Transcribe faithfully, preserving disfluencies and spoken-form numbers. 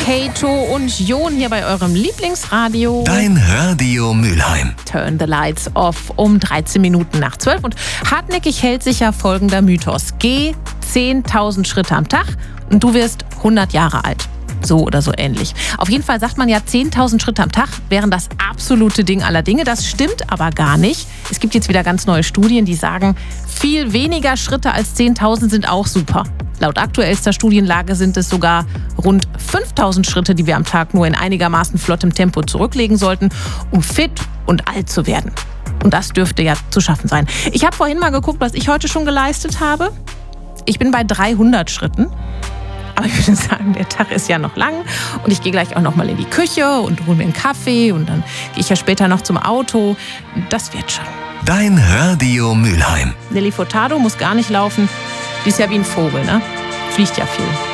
Kato und Jon hier bei eurem Lieblingsradio. Dein Radio Mülheim. Turn the lights off um dreizehn Minuten nach zwölf. Und hartnäckig hält sich ja folgender Mythos. Geh zehntausend Schritte am Tag und du wirst hundert Jahre alt. So oder so ähnlich. Auf jeden Fall sagt man ja, zehntausend Schritte am Tag wären das absolute Ding aller Dinge. Das stimmt aber gar nicht. Es gibt jetzt wieder ganz neue Studien, die sagen, viel weniger Schritte als zehntausend sind auch super. Laut aktuellster Studienlage sind es sogar rund fünftausend Schritte, die wir am Tag nur in einigermaßen flottem Tempo zurücklegen sollten, um fit und alt zu werden. Und das dürfte ja zu schaffen sein. Ich habe vorhin mal geguckt, was ich heute schon geleistet habe. Ich bin bei dreihundert Schritten. Aber ich würde sagen, der Tag ist ja noch lang und ich gehe gleich auch noch mal in die Küche und hole mir einen Kaffee und dann gehe ich ja später noch zum Auto. Das wird schon. Dein Radio Mülheim. Nelly Furtado muss gar nicht laufen. Die ist ja wie ein Vogel, ne? Fliegt ja viel.